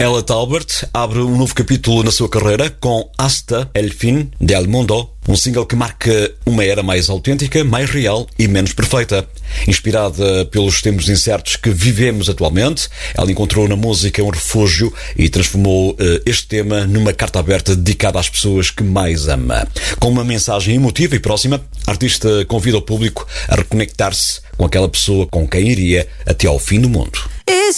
Ella Talbert abre um novo capítulo na sua carreira com Hasta el fin del mundo, um single que marca uma era mais autêntica, mais real e menos perfeita. Inspirada pelos tempos incertos que vivemos atualmente, ela encontrou na música um refúgio e transformou este tema numa carta aberta dedicada às pessoas que mais ama. Com uma mensagem emotiva e próxima, a artista convida o público a reconectar-se com aquela pessoa com quem iria até ao fim do mundo.